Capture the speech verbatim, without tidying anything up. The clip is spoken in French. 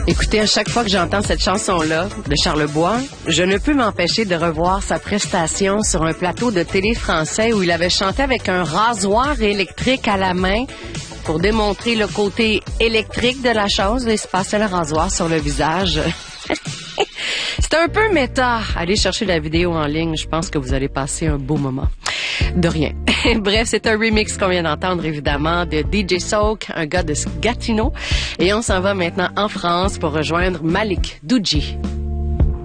Écoutez, à chaque fois que j'entends cette chanson-là de Charlebois, je ne peux m'empêcher de revoir sa prestation sur un plateau de télé français où il avait chanté avec un rasoir électrique à la main pour démontrer le côté électrique de la chose. Il se passait le rasoir sur le visage. C'est un peu méta. Allez chercher la vidéo en ligne. Je pense que vous allez passer un beau moment. De rien. Bref, c'est un remix qu'on vient d'entendre, évidemment, de D J Soak, un gars de Gatineau. Et on s'en va maintenant en France pour rejoindre Malik Douji.